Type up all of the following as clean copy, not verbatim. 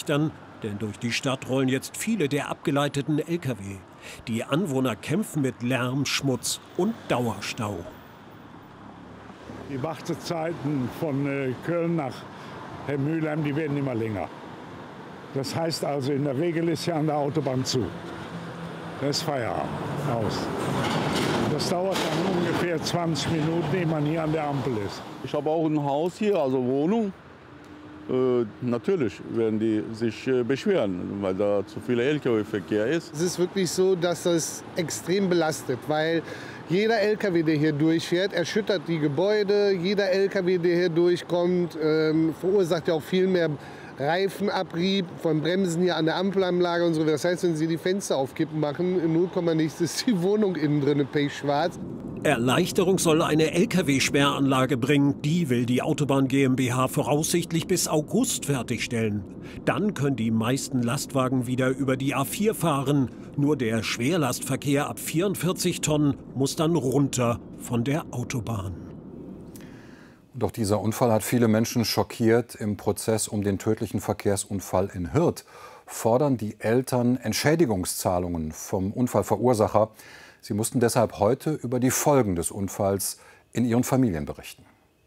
erleichtern, denn durch die Stadt rollen jetzt viele der abgeleiteten Lkw. Die Anwohner kämpfen mit Lärm, Schmutz und Dauerstau. Die Wartezeiten von Köln nach Mülheim, die werden immer länger. Das heißt also, in der Regel ist ja an der Autobahn zu. Da ist Feierabend, aus. Das dauert dann ungefähr 20 Minuten, ehe man hier an der Ampel ist. Ich habe auch ein Haus hier, also Wohnung. Natürlich werden die sich beschweren, weil da zu viel Lkw-Verkehr ist. Es ist wirklich so, dass das extrem belastet, weil jeder Lkw, der hier durchfährt, erschüttert die Gebäude. Jeder Lkw, der hier durchkommt, verursacht ja auch viel mehr Reifenabrieb von Bremsen hier an der Ampelanlage und so. Das heißt, wenn Sie die Fenster aufkippen machen, in 0, nichts ist die Wohnung innen drin pechschwarz. Erleichterung soll eine Lkw-Sperranlage bringen. Die will die Autobahn GmbH voraussichtlich bis August fertigstellen. Dann können die meisten Lastwagen wieder über die A4 fahren. Nur der Schwerlastverkehr ab 44 Tonnen muss dann runter von der Autobahn. Doch dieser Unfall hat viele Menschen schockiert. Im Prozess um den tödlichen Verkehrsunfall in Hürth fordern die Eltern Entschädigungszahlungen vom Unfallverursacher. Sie mussten deshalb heute über die Folgen des Unfalls in ihren Familien berichten.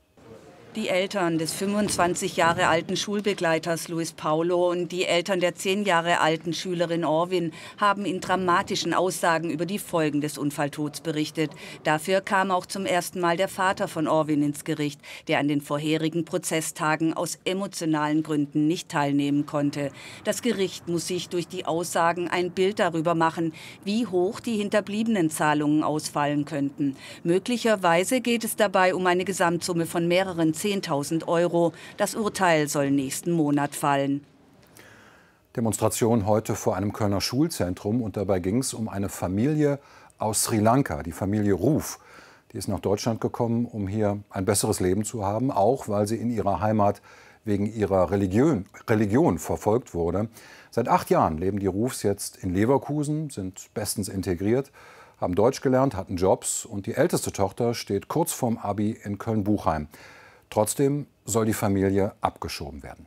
Die Eltern des 25 Jahre alten Schulbegleiters Luis Paulo und die Eltern der 10 Jahre alten Schülerin Orwin haben in dramatischen Aussagen über die Folgen des Unfalltods berichtet. Dafür kam auch zum ersten Mal der Vater von Orwin ins Gericht, der an den vorherigen Prozesstagen aus emotionalen Gründen nicht teilnehmen konnte. Das Gericht muss sich durch die Aussagen ein Bild darüber machen, wie hoch die hinterbliebenen Zahlungen ausfallen könnten. Möglicherweise geht es dabei um eine Gesamtsumme von mehreren 10.000 €. Das Urteil soll nächsten Monat fallen. Demonstration heute vor einem Kölner Schulzentrum. Und dabei ging es um eine Familie aus Sri Lanka, die Familie Ruf. Die ist nach Deutschland gekommen, um hier ein besseres Leben zu haben, auch weil sie in ihrer Heimat wegen ihrer Religion verfolgt wurde. Seit 8 Jahren leben die Rufs jetzt in Leverkusen, sind bestens integriert, haben Deutsch gelernt, hatten Jobs und die älteste Tochter steht kurz vorm Abi in Köln-Buchheim. Trotzdem soll die Familie abgeschoben werden.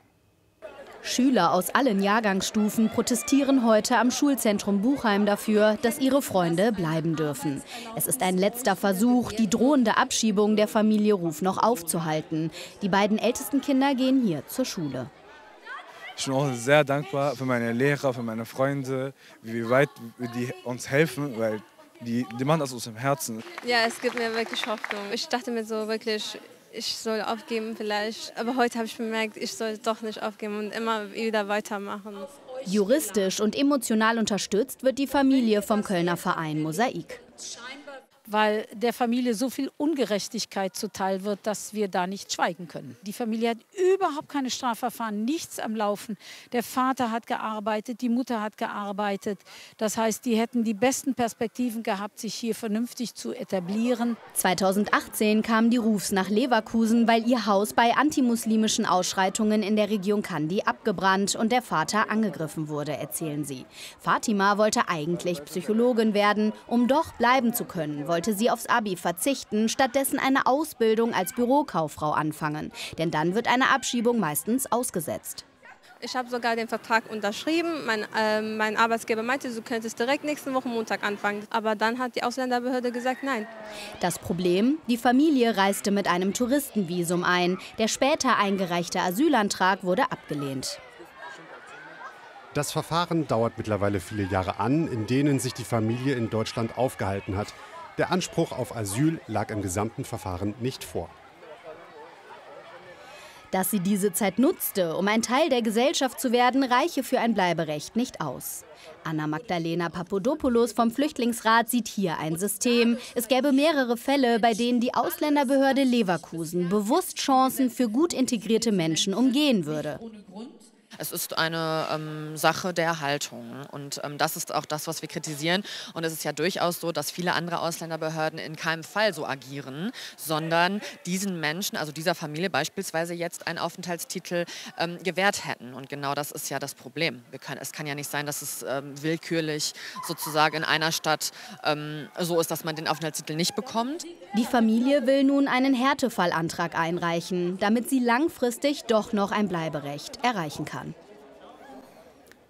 Schüler aus allen Jahrgangsstufen protestieren heute am Schulzentrum Buchheim dafür, dass ihre Freunde bleiben dürfen. Es ist ein letzter Versuch, die drohende Abschiebung der Familie Ruf noch aufzuhalten. Die beiden ältesten Kinder gehen hier zur Schule. Ich bin auch sehr dankbar für meine Lehrer, für meine Freunde, wie weit die uns helfen, weil die machen das aus dem Herzen. Ja, es gibt mir wirklich Hoffnung. Ich dachte mir so wirklich, ich soll aufgeben vielleicht. Aber heute habe ich bemerkt, ich soll doch nicht aufgeben und immer wieder weitermachen. Juristisch und emotional unterstützt wird die Familie vom Kölner Verein Mosaik. Weil der Familie so viel Ungerechtigkeit zuteil wird, dass wir da nicht schweigen können. Die Familie hat überhaupt keine Strafverfahren, nichts am Laufen. Der Vater hat gearbeitet, die Mutter hat gearbeitet. Das heißt, die hätten die besten Perspektiven gehabt, sich hier vernünftig zu etablieren. 2018 kamen die Rufs nach Leverkusen, weil ihr Haus bei antimuslimischen Ausschreitungen in der Region Kandy abgebrannt und der Vater angegriffen wurde, erzählen sie. Fatima wollte eigentlich Psychologin werden, um doch bleiben zu können, wollte sie aufs Abi verzichten, stattdessen eine Ausbildung als Bürokauffrau anfangen. Denn dann wird eine Abschiebung meistens ausgesetzt. Ich habe sogar den Vertrag unterschrieben. Mein Arbeitgeber meinte, du könntest direkt nächste Woche Montag anfangen. Aber dann hat die Ausländerbehörde gesagt, nein. Das Problem? Die Familie reiste mit einem Touristenvisum ein. Der später eingereichte Asylantrag wurde abgelehnt. Das Verfahren dauert mittlerweile viele Jahre an, in denen sich die Familie in Deutschland aufgehalten hat. Der Anspruch auf Asyl lag im gesamten Verfahren nicht vor. Dass sie diese Zeit nutzte, um ein Teil der Gesellschaft zu werden, reiche für ein Bleiberecht nicht aus. Anna Magdalena Papadopoulos vom Flüchtlingsrat sieht hier ein System. Es gäbe mehrere Fälle, bei denen die Ausländerbehörde Leverkusen bewusst Chancen für gut integrierte Menschen umgehen würde. Es ist eine Sache der Haltung und das ist auch das, was wir kritisieren. Und es ist ja durchaus so, dass viele andere Ausländerbehörden in keinem Fall so agieren, sondern diesen Menschen, also dieser Familie beispielsweise jetzt einen Aufenthaltstitel gewährt hätten. Und genau das ist ja das Problem. Es kann ja nicht sein, dass es willkürlich sozusagen in einer Stadt so ist, dass man den Aufenthaltstitel nicht bekommt. Die Familie will nun einen Härtefallantrag einreichen, damit sie langfristig doch noch ein Bleiberecht erreichen kann.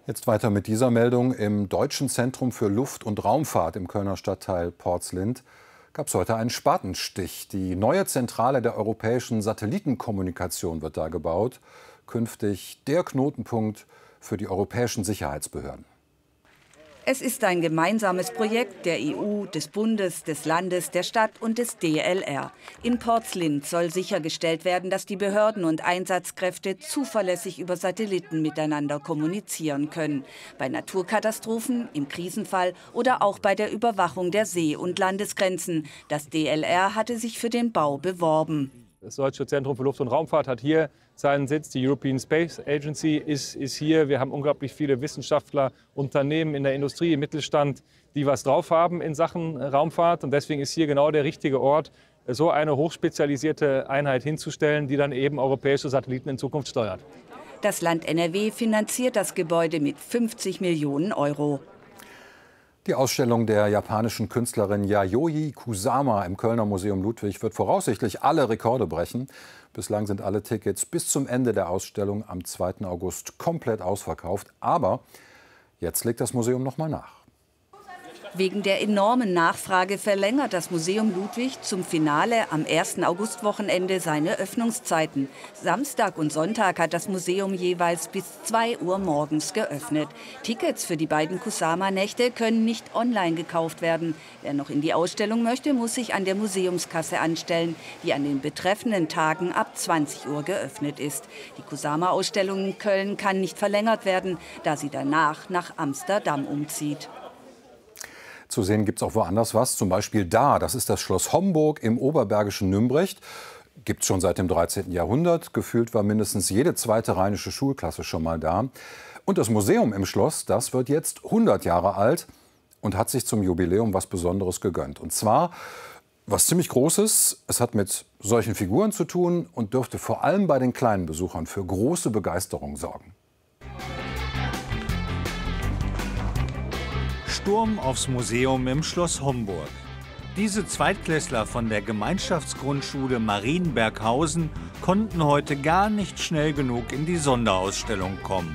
Jetzt weiter mit dieser Meldung. Im Deutschen Zentrum für Luft- und Raumfahrt im Kölner Stadtteil Portzlind gab es heute einen Spatenstich. Die neue Zentrale der europäischen Satellitenkommunikation wird da gebaut. Künftig der Knotenpunkt für die europäischen Sicherheitsbehörden. Es ist ein gemeinsames Projekt der EU, des Bundes, des Landes, der Stadt und des DLR. In Portzlind soll sichergestellt werden, dass die Behörden und Einsatzkräfte zuverlässig über Satelliten miteinander kommunizieren können. Bei Naturkatastrophen, im Krisenfall oder auch bei der Überwachung der See- und Landesgrenzen. Das DLR hatte sich für den Bau beworben. Das Deutsche Zentrum für Luft- und Raumfahrt hat hier seinen Sitz. Die European Space Agency ist hier. Wir haben unglaublich viele Wissenschaftler, Unternehmen in der Industrie, im Mittelstand, die was drauf haben in Sachen Raumfahrt. Und deswegen ist hier genau der richtige Ort, so eine hochspezialisierte Einheit hinzustellen, die dann eben europäische Satelliten in Zukunft steuert. Das Land NRW finanziert das Gebäude mit 50 Millionen Euro. Die Ausstellung der japanischen Künstlerin Yayoi Kusama im Kölner Museum Ludwig wird voraussichtlich alle Rekorde brechen. Bislang sind alle Tickets bis zum Ende der Ausstellung am 2. August komplett ausverkauft. Aber jetzt legt das Museum noch mal nach. Wegen der enormen Nachfrage verlängert das Museum Ludwig zum Finale am 1. Augustwochenende seine Öffnungszeiten. Samstag und Sonntag hat das Museum jeweils bis 2 Uhr morgens geöffnet. Tickets für die beiden Kusama-Nächte können nicht online gekauft werden. Wer noch in die Ausstellung möchte, muss sich an der Museumskasse anstellen, die an den betreffenden Tagen ab 20 Uhr geöffnet ist. Die Kusama-Ausstellung in Köln kann nicht verlängert werden, da sie danach nach Amsterdam umzieht. Zu sehen gibt es auch woanders was, zum Beispiel da. Das ist das Schloss Homburg im oberbergischen Nümbrecht. Gibt es schon seit dem 13. Jahrhundert. Gefühlt war mindestens jede zweite rheinische Schulklasse schon mal da. Und das Museum im Schloss, das wird jetzt 100 Jahre alt und hat sich zum Jubiläum was Besonderes gegönnt. Und zwar was ziemlich Großes. Es hat mit solchen Figuren zu tun und dürfte vor allem bei den kleinen Besuchern für große Begeisterung sorgen. Sturm aufs Museum im Schloss Homburg. Diese Zweitklässler von der Gemeinschaftsgrundschule Marienberghausen konnten heute gar nicht schnell genug in die Sonderausstellung kommen.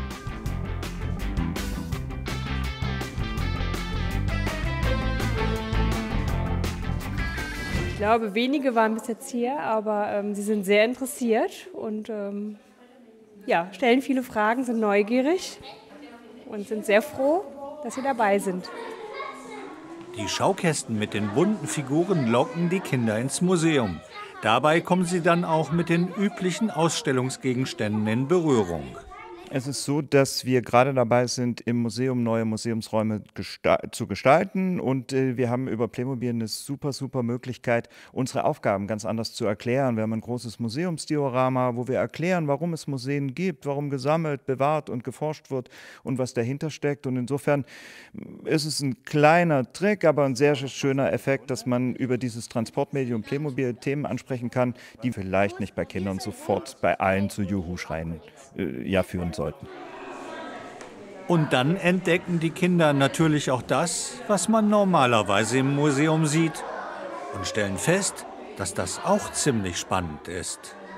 Ich glaube, wenige waren bis jetzt hier, aber sie sind sehr interessiert und ja, stellen viele Fragen, sind neugierig und sind sehr froh, dass sie dabei sind. Die Schaukästen mit den bunten Figuren locken die Kinder ins Museum. Dabei kommen sie dann auch mit den üblichen Ausstellungsgegenständen in Berührung. Es ist so, dass wir gerade dabei sind, im Museum neue Museumsräume zu gestalten. Und wir haben über Playmobil eine super Möglichkeit, unsere Aufgaben ganz anders zu erklären. Wir haben ein großes Museumsdiorama, wo wir erklären, warum es Museen gibt, warum gesammelt, bewahrt und geforscht wird und was dahinter steckt. Und insofern ist es ein kleiner Trick, aber ein sehr schöner Effekt, dass man über dieses Transportmedium Playmobil Themen ansprechen kann, die vielleicht nicht bei Kindern sofort bei allen zu Juhu-Schreien führen sollten. Und dann entdecken die Kinder natürlich auch das, was man normalerweise im Museum sieht und stellen fest, dass das auch ziemlich spannend ist.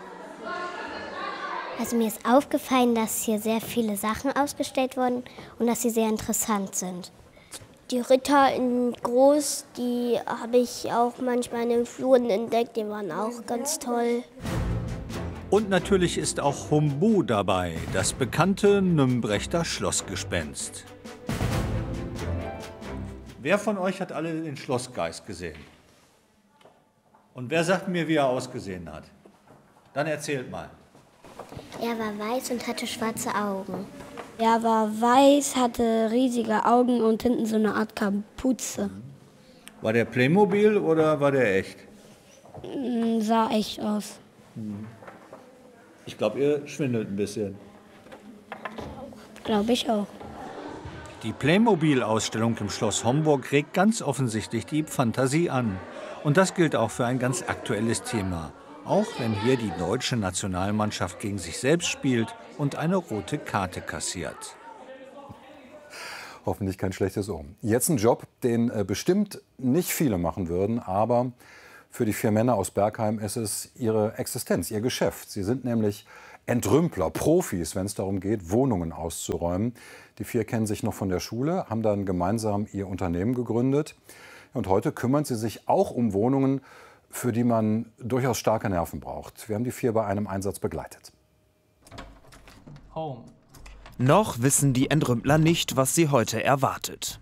Also mir ist aufgefallen, dass hier sehr viele Sachen ausgestellt wurden und dass sie sehr interessant sind. Die Ritter in groß, die habe ich auch manchmal in den Fluren entdeckt, die waren auch ganz toll. Und natürlich ist auch Humbu dabei, das bekannte Nümbrechter Schlossgespenst. Wer von euch hat alle den Schlossgeist gesehen? Und wer sagt mir, wie er ausgesehen hat? Dann erzählt mal. Er war weiß und hatte schwarze Augen. Er war weiß, hatte riesige Augen und hinten so eine Art Kapuze. War der Playmobil oder war der echt? Sah echt aus. Ich glaube, ihr schwindelt ein bisschen. Glaube ich auch. Die Playmobil-Ausstellung im Schloss Homburg regt ganz offensichtlich die Fantasie an. Und das gilt auch für ein ganz aktuelles Thema. Auch wenn hier die deutsche Nationalmannschaft gegen sich selbst spielt und eine rote Karte kassiert. Hoffentlich kein schlechtes Omen. Jetzt ein Job, den bestimmt nicht viele machen würden, aber für die 4 Männer aus Bergheim ist es ihre Existenz, ihr Geschäft. Sie sind nämlich Entrümpler, Profis, wenn es darum geht, Wohnungen auszuräumen. Die 4 kennen sich noch von der Schule, haben dann gemeinsam ihr Unternehmen gegründet. Und heute kümmern sie sich auch um Wohnungen, für die man durchaus starke Nerven braucht. Wir haben die 4 bei einem Einsatz begleitet. Home. Noch wissen die Entrümpler nicht, was sie heute erwartet.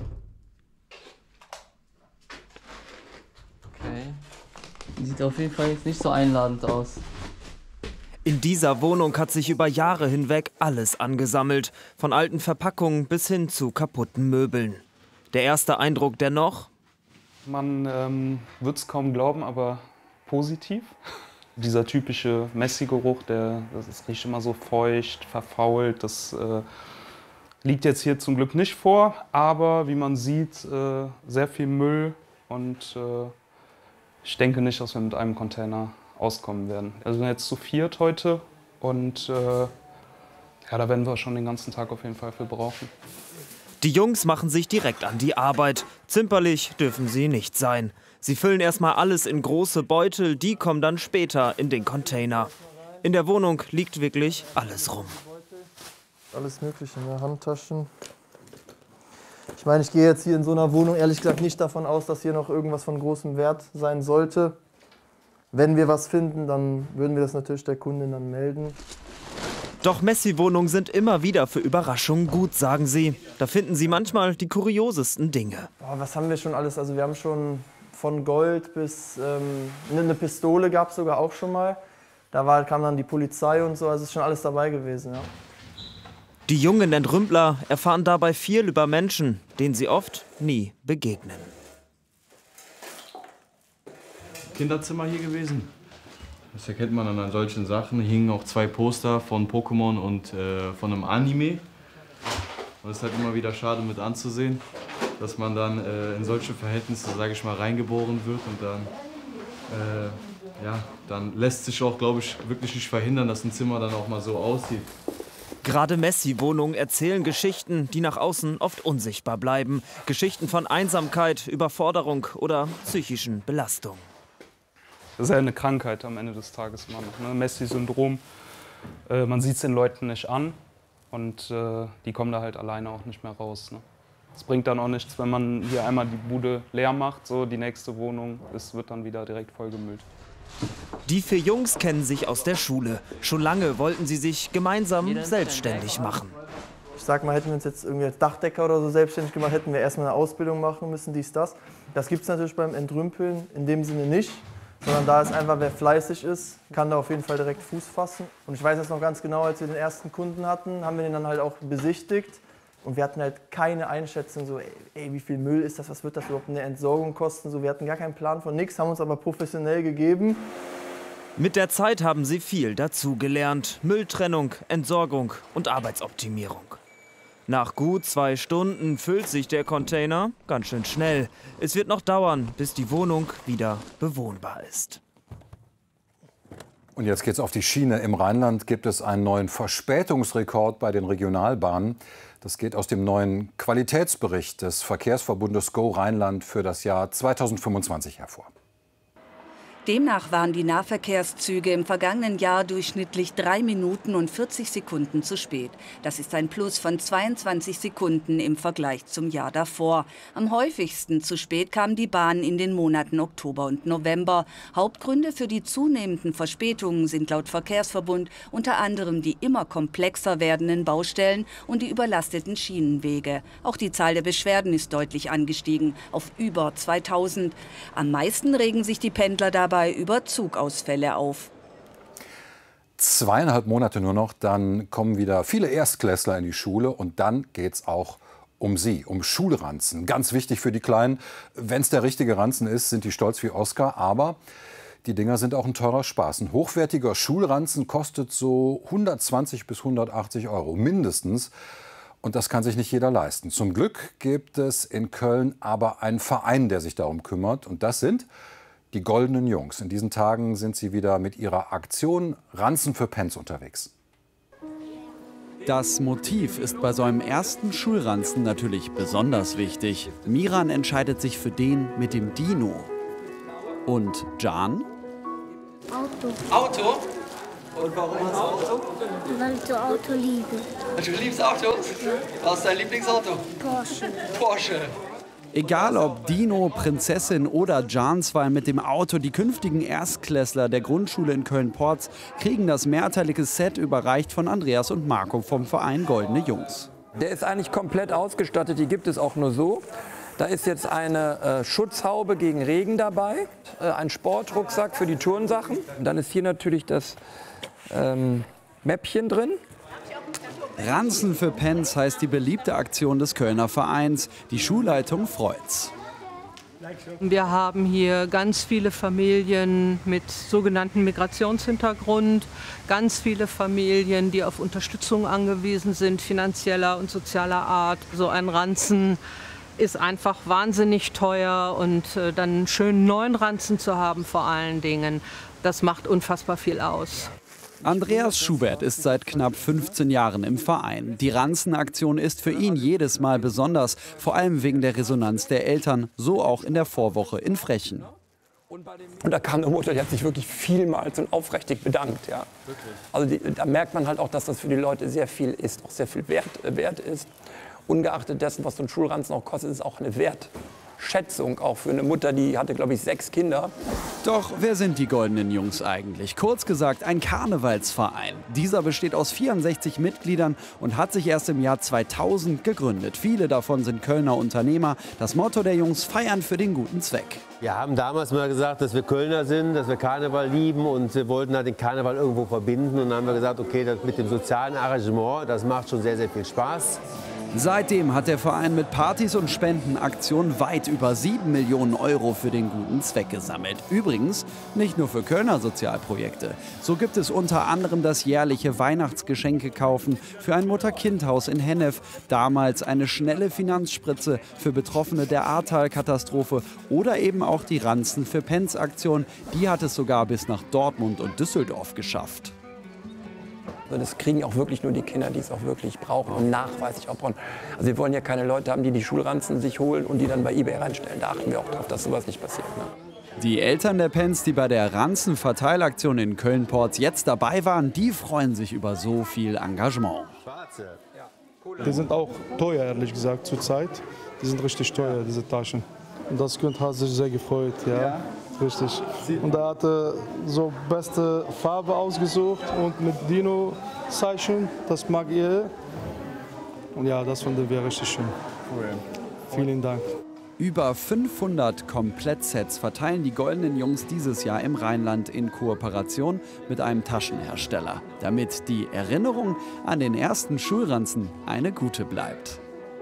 Okay. Sieht auf jeden Fall jetzt nicht so einladend aus. In dieser Wohnung hat sich über Jahre hinweg alles angesammelt. Von alten Verpackungen bis hin zu kaputten Möbeln. Der erste Eindruck dennoch? Man wird es kaum glauben, aber positiv. Dieser typische Messi-Geruch, das riecht immer so feucht, verfault. Das liegt jetzt hier zum Glück nicht vor, aber wie man sieht, sehr viel Müll. Und ich denke nicht, dass wir mit einem Container auskommen werden. Also wir sind jetzt zu 4 heute und ja, da werden wir schon den ganzen Tag auf jeden Fall für brauchen. Die Jungs machen sich direkt an die Arbeit. Zimperlich dürfen sie nicht sein. Sie füllen erstmal alles in große Beutel, die kommen dann später in den Container. In der Wohnung liegt wirklich alles rum. Alles Mögliche, ne? Handtaschen. Ich meine, ich gehe jetzt hier in so einer Wohnung ehrlich gesagt nicht davon aus, dass hier noch irgendwas von großem Wert sein sollte. Wenn wir was finden, dann würden wir das natürlich der Kundin dann melden. Doch Messi-Wohnungen sind immer wieder für Überraschungen gut, sagen sie. Da finden sie manchmal die kuriosesten Dinge. Boah, was haben wir schon alles? Also wir haben schon von Gold bis eine Pistole gab es sogar auch schon mal. Da kam dann die Polizei und so, also ist schon alles dabei gewesen. Ja. Die jungen Entrümpler erfahren dabei viel über Menschen, denen sie oft nie begegnen. Kinderzimmer hier gewesen. Das erkennt man an solchen Sachen. Hier hingen auch 2 Poster von Pokémon und von einem Anime. Und es ist halt immer wieder schade mit anzusehen, dass man dann in solche Verhältnisse, sage ich mal, reingeboren wird. Und dann, ja, dann lässt sich auch, glaube ich, wirklich nicht verhindern, dass ein Zimmer dann auch mal so aussieht. Gerade Messi-Wohnungen erzählen Geschichten, die nach außen oft unsichtbar bleiben. Geschichten von Einsamkeit, Überforderung oder psychischen Belastungen. Das ist ja eine Krankheit am Ende des Tages immer noch, ne? Messi-Syndrom. Man sieht es den Leuten nicht an und die kommen da halt alleine auch nicht mehr raus. Ne? Es bringt dann auch nichts, wenn man hier einmal die Bude leer macht, so die nächste Wohnung, es wird dann wieder direkt vollgemüllt. Die 4 Jungs kennen sich aus der Schule. Schon lange wollten sie sich gemeinsam selbstständig machen. Ich sag mal, hätten wir uns jetzt irgendwie als Dachdecker oder so selbstständig gemacht, hätten wir erstmal eine Ausbildung machen müssen, dies, das. Das gibt es natürlich beim Entrümpeln in dem Sinne nicht. Sondern da ist einfach, wer fleißig ist, kann da auf jeden Fall direkt Fuß fassen. Und ich weiß jetzt noch ganz genau, als wir den ersten Kunden hatten, haben wir den dann halt auch besichtigt. Und wir hatten halt keine Einschätzung, so, ey, wie viel Müll ist das, was wird das überhaupt in der Entsorgung kosten? So, wir hatten gar keinen Plan von nichts, haben uns aber professionell gegeben. Mit der Zeit haben sie viel dazugelernt. Mülltrennung, Entsorgung und Arbeitsoptimierung. Nach gut 2 Stunden füllt sich der Container ganz schön schnell. Es wird noch dauern, bis die Wohnung wieder bewohnbar ist. Und jetzt geht's auf die Schiene. Im Rheinland gibt es einen neuen Verspätungsrekord bei den Regionalbahnen. Das geht aus dem neuen Qualitätsbericht des Verkehrsverbundes Go Rheinland für das Jahr 2025 hervor. Demnach waren die Nahverkehrszüge im vergangenen Jahr durchschnittlich 3 Minuten und 40 Sekunden zu spät. Das ist ein Plus von 22 Sekunden im Vergleich zum Jahr davor. Am häufigsten zu spät kam die Bahn in den Monaten Oktober und November. Hauptgründe für die zunehmenden Verspätungen sind laut Verkehrsverbund unter anderem die immer komplexer werdenden Baustellen und die überlasteten Schienenwege. Auch die Zahl der Beschwerden ist deutlich angestiegen auf über 2000. Am meisten regen sich die Pendler dabei über Zugausfälle auf. 2,5 Monate nur noch, dann kommen wieder viele Erstklässler in die Schule und dann geht's auch um sie, um Schulranzen. Ganz wichtig für die Kleinen. Wenn es der richtige Ranzen ist, sind die stolz wie Oscar, aber die Dinger sind auch ein teurer Spaß. Ein hochwertiger Schulranzen kostet so 120 bis 180 € mindestens. Und das kann sich nicht jeder leisten. Zum Glück gibt es in Köln aber einen Verein, der sich darum kümmert. Und das sind die Goldenen Jungs. In diesen Tagen sind sie wieder mit ihrer Aktion Ranzen für Pens unterwegs. Das Motiv ist bei so einem ersten Schulranzen natürlich besonders wichtig. Miran entscheidet sich für den mit dem Dino. Und Can? Auto? Und warum hast du Auto? Weil ich so Auto liebe. Du liebst Autos? Ja. Was ist dein Lieblingsauto? Porsche. Porsche. Egal ob Dino, Prinzessin oder Janswein mit dem Auto, die künftigen Erstklässler der Grundschule in Köln-Porz kriegen das mehrteilige Set überreicht von Andreas und Marco vom Verein Goldene Jungs. Der ist eigentlich komplett ausgestattet, die gibt es auch nur so. Da ist jetzt eine Schutzhaube gegen Regen dabei, ein Sportrucksack für die Turnsachen. Und dann ist hier natürlich das Mäppchen drin. Ranzen für Pens heißt die beliebte Aktion des Kölner Vereins. Die Schulleitung freut's. Wir haben hier ganz viele Familien mit sogenannten Migrationshintergrund, ganz viele Familien, die auf Unterstützung angewiesen sind, finanzieller und sozialer Art. So ein Ranzen ist einfach wahnsinnig teuer und dann einen schönen neuen Ranzen zu haben vor allen Dingen, das macht unfassbar viel aus. Andreas Schubert ist seit knapp 15 Jahren im Verein. Die Ranzenaktion ist für ihn jedes Mal besonders, vor allem wegen der Resonanz der Eltern, so auch in der Vorwoche in Frechen. Und da kam eine Mutter, die hat sich wirklich vielmals und aufrichtig bedankt. Ja. Also da merkt man halt auch, dass das für die Leute sehr viel ist, auch sehr viel wert ist. Ungeachtet dessen, was so ein Schulranzen auch kostet, ist es auch eine Wertschätzung, auch für eine Mutter, die hatte, glaube ich, 6 Kinder. Doch wer sind die Goldenen Jungs eigentlich? Kurz gesagt ein Karnevalsverein. Dieser besteht aus 64 Mitgliedern und hat sich erst im Jahr 2000 gegründet. Viele davon sind Kölner Unternehmer. Das Motto der Jungs: Feiern für den guten Zweck. Wir haben damals mal gesagt, dass wir Kölner sind, dass wir Karneval lieben und wir wollten halt den Karneval irgendwo verbinden. Und dann haben wir gesagt, okay, das mit dem sozialen Arrangement, das macht schon sehr, sehr viel Spaß. Seitdem hat der Verein mit Partys und Spendenaktionen weit über 7 Millionen Euro für den guten Zweck gesammelt. Übrigens nicht nur für Kölner Sozialprojekte. So gibt es unter anderem das jährliche Weihnachtsgeschenke kaufen für ein Mutter-Kind-Haus in Hennef, damals eine schnelle Finanzspritze für Betroffene der Ahrtal-Katastrophe oder eben auch die Ranzen für Pens-Aktion. Die hat es sogar bis nach Dortmund und Düsseldorf geschafft. Das kriegen auch wirklich nur die Kinder, die es auch wirklich brauchen und nachweislich auch brauchen. Also wir wollen ja keine Leute haben, die die Schulranzen sich holen und die dann bei eBay reinstellen. Da achten wir auch darauf, dass sowas nicht passiert. Ne? Die Eltern der Pens, die bei der Ranzenverteilaktion in Köln-Porz jetzt dabei waren, die freuen sich über so viel Engagement. Die sind auch teuer, ehrlich gesagt, zurzeit. Die sind richtig teuer, diese Taschen. Und das Kind hat sich sehr gefreut, ja. Richtig. Und er hatte so beste Farbe ausgesucht und mit Dino-Zeichen, das mag ihr. Und ja, das fanden wir richtig schön. Cool. Vielen Dank. Über 500 Komplettsets verteilen die Goldenen Jungs dieses Jahr im Rheinland in Kooperation mit einem Taschenhersteller, damit die Erinnerung an den ersten Schulranzen eine gute bleibt.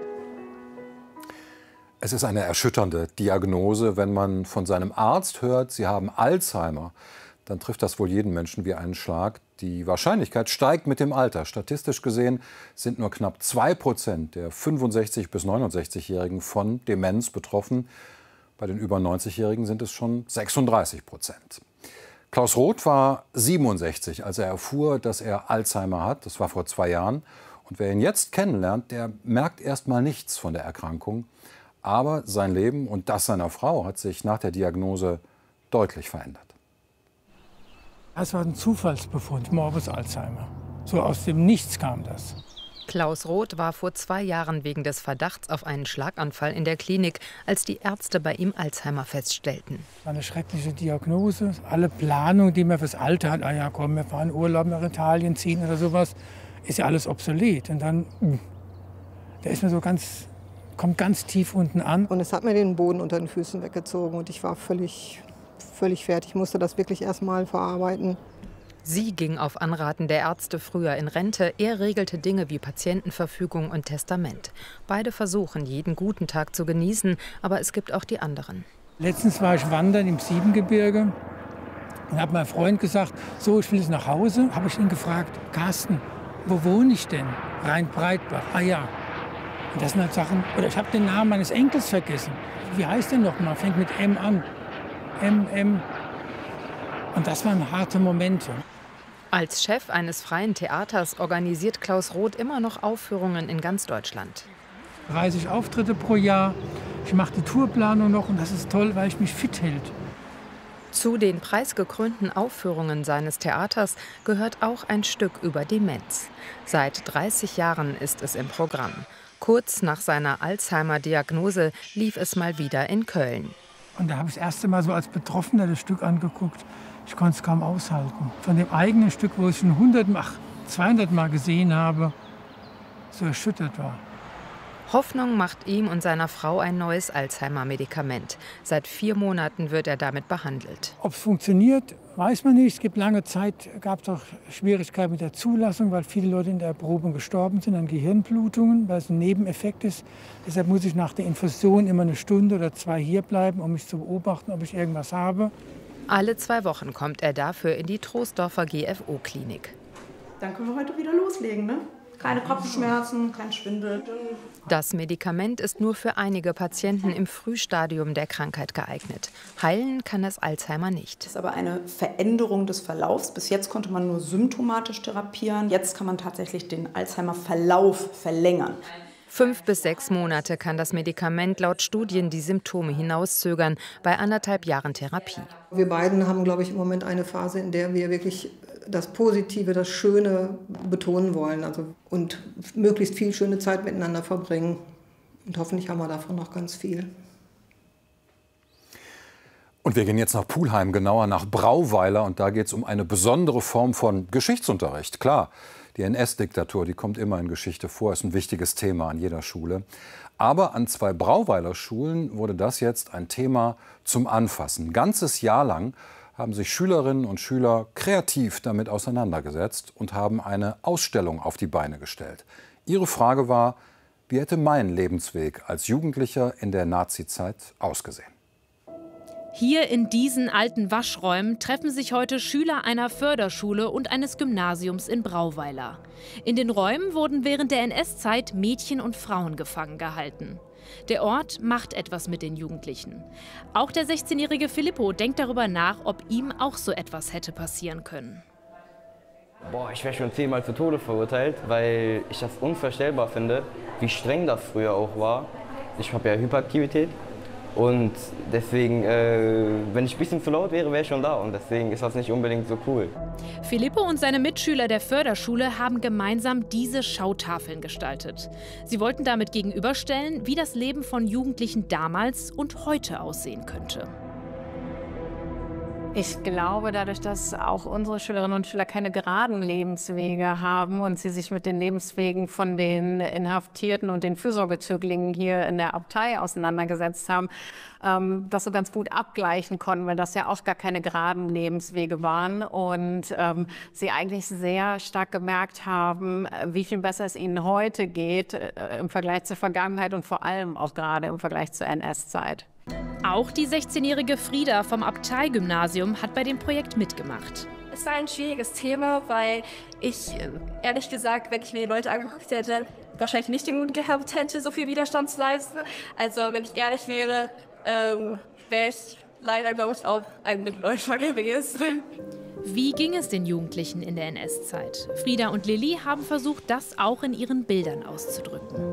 Es ist eine erschütternde Diagnose. Wenn man von seinem Arzt hört, Sie haben Alzheimer, dann trifft das wohl jeden Menschen wie einen Schlag. Die Wahrscheinlichkeit steigt mit dem Alter. Statistisch gesehen sind nur knapp 2% der 65- bis 69-Jährigen von Demenz betroffen. Bei den über 90-Jährigen sind es schon 36%. Klaus Roth war 67, als er erfuhr, dass er Alzheimer hat. Das war vor 2 Jahren. Und wer ihn jetzt kennenlernt, der merkt erst mal nichts von der Erkrankung. Aber sein Leben und das seiner Frau hat sich nach der Diagnose deutlich verändert. Es war ein Zufallsbefund, Morbus Alzheimer. So aus dem Nichts kam das. Klaus Roth war vor 2 Jahren wegen des Verdachts auf einen Schlaganfall in der Klinik, als die Ärzte bei ihm Alzheimer feststellten. Eine schreckliche Diagnose. Alle Planungen, die man fürs Alter hat, ja komm, wir fahren Urlaub nach Italien ziehen oder sowas, ist ja alles obsolet. Und dann, der ist mir so kommt ganz tief unten an. Und es hat mir den Boden unter den Füßen weggezogen und ich war völlig fertig. Ich musste das wirklich erst mal verarbeiten. Sie ging auf Anraten der Ärzte früher in Rente. Er regelte Dinge wie Patientenverfügung und Testament. Beide versuchen, jeden guten Tag zu genießen, aber es gibt auch die anderen. Letztens war ich wandern im Siebengebirge und habe meinem Freund gesagt, so, ich will jetzt nach Hause. Habe ich ihn gefragt, Carsten, wo wohne ich denn? Rhein-Breitbach. Ah ja. Und das sind halt Sachen, oder ich habe den Namen meines Enkels vergessen. Wie heißt der noch mal? Fängt mit M an. M. Und das waren harte Momente. Als Chef eines freien Theaters organisiert Klaus Roth immer noch Aufführungen in ganz Deutschland. 30 Auftritte pro Jahr. Ich mache die Tourplanung noch und das ist toll, weil ich mich fit hält. Zu den preisgekrönten Aufführungen seines Theaters gehört auch ein Stück über Demenz. Seit 30 Jahren ist es im Programm. Kurz nach seiner Alzheimer-Diagnose lief es mal wieder in Köln. Und da habe ich das erste Mal so als Betroffener das Stück angeguckt. Ich konnte es kaum aushalten. Von dem eigenen Stück, wo ich schon 200 Mal gesehen habe, so erschüttert war. Hoffnung macht ihm und seiner Frau ein neues Alzheimer-Medikament. Seit 4 Monaten wird er damit behandelt. Ob es funktioniert, weiß man nicht. Es gibt lange Zeit, gab es auch Schwierigkeiten mit der Zulassung, weil viele Leute in der Erprobung gestorben sind an Gehirnblutungen, weil es ein Nebeneffekt ist. Deshalb muss ich nach der Infusion immer 1 Stunde oder 2 hier bleiben, um mich zu beobachten, ob ich irgendwas habe. Alle 2 Wochen kommt er dafür in die Troisdorfer GFO-Klinik. Dann können wir heute wieder loslegen, ne? Keine Kopfschmerzen, kein Schwindel. Das Medikament ist nur für einige Patienten im Frühstadium der Krankheit geeignet. Heilen kann es Alzheimer nicht. Das ist aber eine Veränderung des Verlaufs. Bis jetzt konnte man nur symptomatisch therapieren. Jetzt kann man tatsächlich den Alzheimer-Verlauf verlängern. 5 bis 6 Monate kann das Medikament laut Studien die Symptome hinauszögern, bei 1,5 Jahren Therapie. Wir beiden haben, glaube ich, im Moment eine Phase, in der wir wirklich das Positive, das Schöne betonen wollen. Und möglichst viel schöne Zeit miteinander verbringen. Und hoffentlich haben wir davon noch ganz viel. Und wir gehen jetzt nach Pulheim, genauer nach Brauweiler. Und da geht es um eine besondere Form von Geschichtsunterricht. Klar, die NS-Diktatur, die kommt immer in Geschichte vor, ist ein wichtiges Thema an jeder Schule. Aber an 2 Brauweiler Schulen wurde das jetzt ein Thema zum Anfassen. Ein ganzes Jahr lang haben sich Schülerinnen und Schüler kreativ damit auseinandergesetzt und haben eine Ausstellung auf die Beine gestellt. Ihre Frage war, wie hätte mein Lebensweg als Jugendlicher in der Nazizeit ausgesehen? Hier in diesen alten Waschräumen treffen sich heute Schüler einer Förderschule und eines Gymnasiums in Brauweiler. In den Räumen wurden während der NS-Zeit Mädchen und Frauen gefangen gehalten. Der Ort macht etwas mit den Jugendlichen. Auch der 16-jährige Filippo denkt darüber nach, ob ihm auch so etwas hätte passieren können. Boah, ich wäre schon 10-mal zu Tode verurteilt, weil ich das unvorstellbar finde, wie streng das früher auch war. Ich habe ja Hyperaktivität und deswegen, wenn ich ein bisschen zu laut wäre, wäre ich schon da und deswegen ist das nicht unbedingt so cool. Filippo und seine Mitschüler der Förderschule haben gemeinsam diese Schautafeln gestaltet. Sie wollten damit gegenüberstellen, wie das Leben von Jugendlichen damals und heute aussehen könnte. Ich glaube, dadurch, dass auch unsere Schülerinnen und Schüler keine geraden Lebenswege haben und sie sich mit den Lebenswegen von den Inhaftierten und den Fürsorgezöglingen hier in der Abtei auseinandergesetzt haben, das so ganz gut abgleichen konnten, weil das ja auch gar keine geraden Lebenswege waren und sie eigentlich sehr stark gemerkt haben, wie viel besser es ihnen heute geht im Vergleich zur Vergangenheit und vor allem auch gerade im Vergleich zur NS-Zeit. Auch die 16-jährige Frieda vom Abtei-Gymnasium hat bei dem Projekt mitgemacht. Es war ein schwieriges Thema, weil ich, ehrlich gesagt, wenn ich mir die Leute angeguckt hätte, wahrscheinlich nicht den Mut gehabt hätte, so viel Widerstand zu leisten. Also, wenn ich ehrlich wäre, wäre ich leider, glaube ich, auch ein Mitläufer gewesen. Wie ging es den Jugendlichen in der NS-Zeit? Frieda und Lilly haben versucht, das auch in ihren Bildern auszudrücken.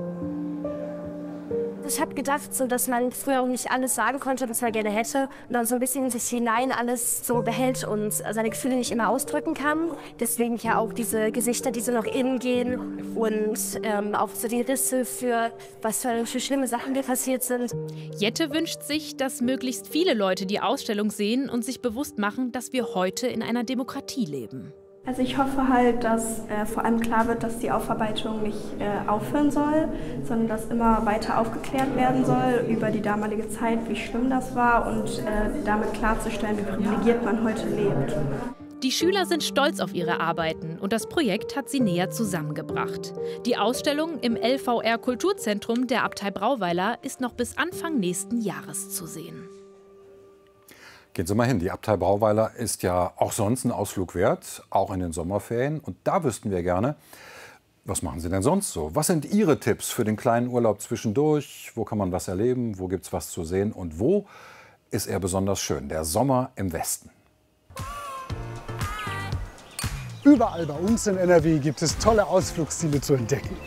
Ich habe gedacht, so, dass man früher auch nicht alles sagen konnte, was man gerne hätte und dann so ein bisschen in sich hinein alles so behält und seine Gefühle nicht immer ausdrücken kann. Deswegen ja auch diese Gesichter, die so nach innen gehen und auch so die Risse für was für schlimme Sachen mir passiert sind. Jette wünscht sich, dass möglichst viele Leute die Ausstellung sehen und sich bewusst machen, dass wir heute in einer Demokratie leben. Also ich hoffe halt, dass vor allem klar wird, dass die Aufarbeitung nicht aufhören soll, sondern dass immer weiter aufgeklärt werden soll über die damalige Zeit, wie schlimm das war und damit klarzustellen, wie privilegiert man heute lebt. Die Schüler sind stolz auf ihre Arbeiten und das Projekt hat sie näher zusammengebracht. Die Ausstellung im LVR Kulturzentrum der Abtei Brauweiler ist noch bis Anfang nächsten Jahres zu sehen. Gehen Sie mal hin, die Abtei Brauweiler ist ja auch sonst ein Ausflug wert, auch in den Sommerferien. Und da wüssten wir gerne, was machen Sie denn sonst so? Was sind Ihre Tipps für den kleinen Urlaub zwischendurch? Wo kann man was erleben? Wo gibt es was zu sehen? Und wo ist er besonders schön? Der Sommer im Westen. Überall bei uns in NRW gibt es tolle Ausflugsziele zu entdecken.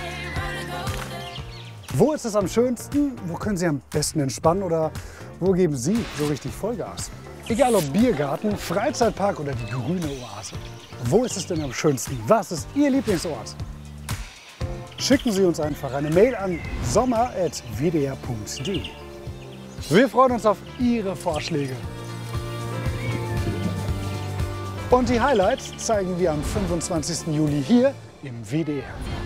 Wo ist es am schönsten? Wo können Sie am besten entspannen? Oder wo geben Sie so richtig Vollgas? Egal ob Biergarten, Freizeitpark oder die grüne Oase. Wo ist es denn am schönsten? Was ist Ihr Lieblingsort? Schicken Sie uns einfach eine Mail an sommer@wdr.de. Wir freuen uns auf Ihre Vorschläge. Und die Highlights zeigen wir am 25. Juli hier im WDR.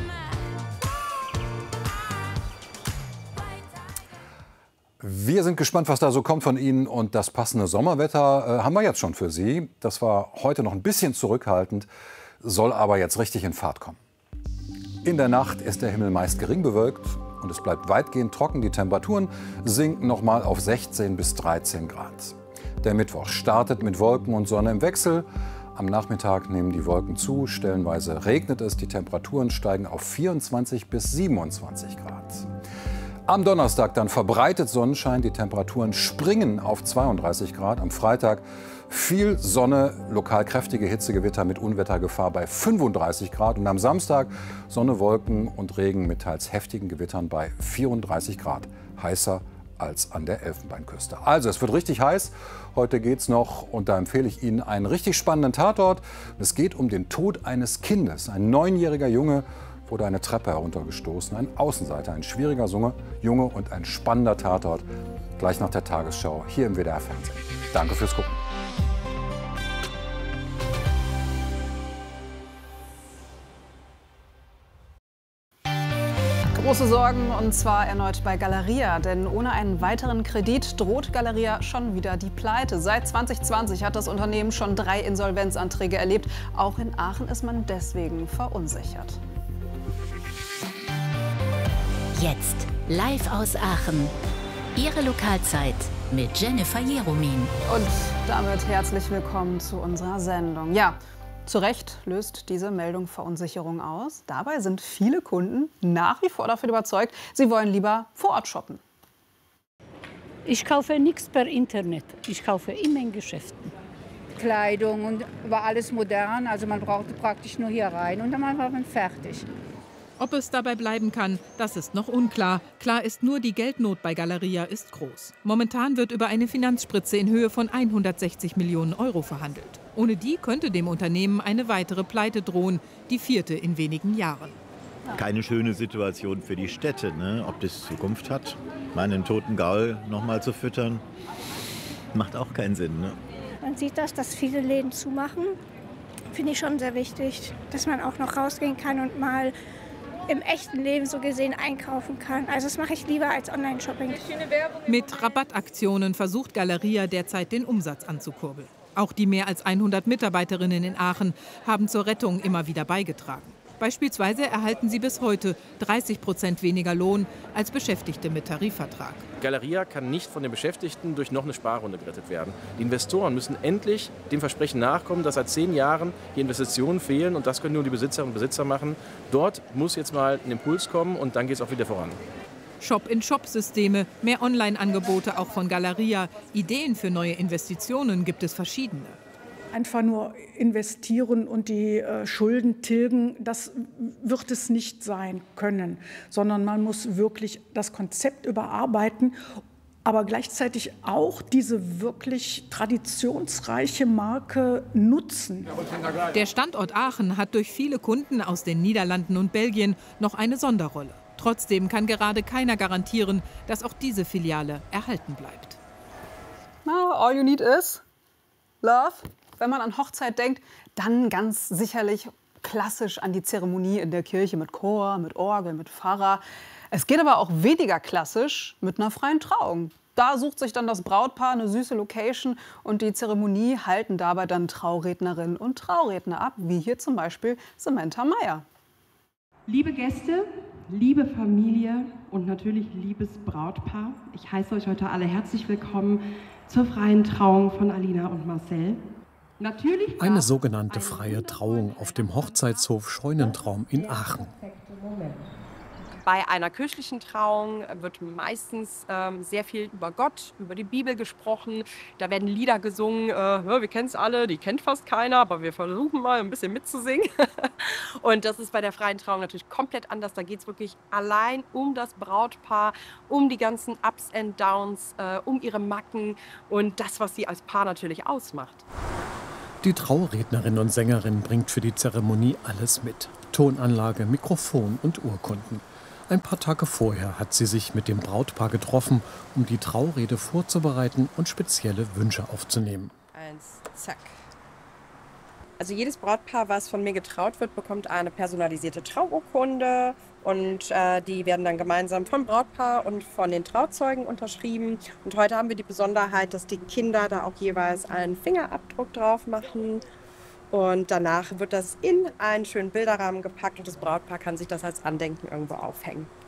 Wir sind gespannt, was da so kommt von Ihnen. Und das passende Sommerwetter haben wir jetzt schon für Sie. Das war heute noch ein bisschen zurückhaltend, soll aber jetzt richtig in Fahrt kommen. In der Nacht ist der Himmel meist gering bewölkt und es bleibt weitgehend trocken. Die Temperaturen sinken noch mal auf 16 bis 13 Grad. Der Mittwoch startet mit Wolken und Sonne im Wechsel. Am Nachmittag nehmen die Wolken zu, stellenweise regnet es. Die Temperaturen steigen auf 24 bis 27 Grad. Am Donnerstag dann verbreitet Sonnenschein, die Temperaturen springen auf 32 Grad. Am Freitag viel Sonne, lokal kräftige Hitzegewitter mit Unwettergefahr bei 35 Grad. Und am Samstag Sonne, Wolken und Regen mit teils heftigen Gewittern bei 34 Grad. Heißer als an der Elfenbeinküste. Also es wird richtig heiß. Heute geht's noch, und da empfehle ich Ihnen einen richtig spannenden Tatort. Es geht um den Tod eines Kindes. Ein 9-jähriger Junge wurde eine Treppe heruntergestoßen. Ein Außenseiter, ein schwieriger Junge und ein spannender Tatort. Gleich nach der Tagesschau hier im WDR Fernsehen. Danke fürs Gucken. Große Sorgen, und zwar erneut bei Galeria. Denn ohne einen weiteren Kredit droht Galeria schon wieder die Pleite. Seit 2020 hat das Unternehmen schon 3 Insolvenzanträge erlebt. Auch in Aachen ist man deswegen verunsichert. Jetzt live aus Aachen. Ihre Lokalzeit mit Jennifer Jeromin. Und damit herzlich willkommen zu unserer Sendung. Ja, zu Recht löst diese Meldung Verunsicherung aus. Dabei sind viele Kunden nach wie vor davon überzeugt, sie wollen lieber vor Ort shoppen. Ich kaufe nichts per Internet. Ich kaufe immer in Geschäften. Kleidung und war alles modern. Also man brauchte praktisch nur hier rein und dann war man fertig. Ob es dabei bleiben kann, das ist noch unklar. Klar ist nur, die Geldnot bei Galeria ist groß. Momentan wird über eine Finanzspritze in Höhe von 160 Millionen Euro verhandelt. Ohne die könnte dem Unternehmen eine weitere Pleite drohen, die 4. in wenigen Jahren. Keine schöne Situation für die Städte, ne? Ob das Zukunft hat. Meinen toten Gaul noch mal zu füttern, macht auch keinen Sinn. Ne? Man sieht das, dass viele Läden zumachen. Finde ich schon sehr wichtig, dass man auch noch rausgehen kann und mal im echten Leben so gesehen einkaufen kann. Also das mache ich lieber als Online-Shopping. Mit Rabattaktionen versucht Galeria derzeit den Umsatz anzukurbeln. Auch die mehr als 100 Mitarbeiterinnen in Aachen haben zur Rettung immer wieder beigetragen. Beispielsweise erhalten sie bis heute 30% weniger Lohn als Beschäftigte mit Tarifvertrag. Galeria kann nicht von den Beschäftigten durch noch eine Sparrunde gerettet werden. Die Investoren müssen endlich dem Versprechen nachkommen, dass seit 10 Jahren die Investitionen fehlen, und das können nur die Besitzerinnen und Besitzer machen. Dort muss jetzt mal ein Impuls kommen, und dann geht es auch wieder voran. Shop-in-Shop-Systeme, mehr Online-Angebote auch von Galeria. Ideen für neue Investitionen gibt es verschiedene. Einfach nur investieren und die Schulden tilgen, das wird es nicht sein können, sondern man muss wirklich das Konzept überarbeiten, aber gleichzeitig auch diese wirklich traditionsreiche Marke nutzen. Der Standort Aachen hat durch viele Kunden aus den Niederlanden und Belgien noch eine Sonderrolle. Trotzdem kann gerade keiner garantieren, dass auch diese Filiale erhalten bleibt. All you need is love. Wenn man an Hochzeit denkt, dann ganz sicherlich klassisch an die Zeremonie in der Kirche mit Chor, mit Orgel, mit Pfarrer. Es geht aber auch weniger klassisch mit einer freien Trauung. Da sucht sich dann das Brautpaar eine süße Location, und die Zeremonie halten dabei dann Traurednerinnen und Trauredner ab, wie hier zum Beispiel Samantha Meyer. Liebe Gäste, liebe Familie und natürlich liebes Brautpaar, ich heiße euch heute alle herzlich willkommen zur freien Trauung von Alina und Marcel. Eine sogenannte freie Trauung auf dem Hochzeitshof Scheunentraum in Aachen. Bei einer kirchlichen Trauung wird meistens sehr viel über Gott, über die Bibel gesprochen. Da werden Lieder gesungen, wir kennen es alle, die kennt fast keiner, aber wir versuchen mal ein bisschen mitzusingen. Und das ist bei der freien Trauung natürlich komplett anders. Da geht es wirklich allein um das Brautpaar, um die ganzen Ups and Downs, um ihre Macken und das, was sie als Paar natürlich ausmacht. Die Traurednerin und Sängerin bringt für die Zeremonie alles mit. Tonanlage, Mikrofon und Urkunden. Ein paar Tage vorher hat sie sich mit dem Brautpaar getroffen, um die Traurede vorzubereiten und spezielle Wünsche aufzunehmen. 1, zack. Also jedes Brautpaar, was von mir getraut wird, bekommt eine personalisierte Trauurkunde und die werden dann gemeinsam vom Brautpaar und von den Trauzeugen unterschrieben. Und heute haben wir die Besonderheit, dass die Kinder da auch jeweils einen Fingerabdruck drauf machen. Und danach wird das in einen schönen Bilderrahmen gepackt und das Brautpaar kann sich das als Andenken irgendwo aufhängen.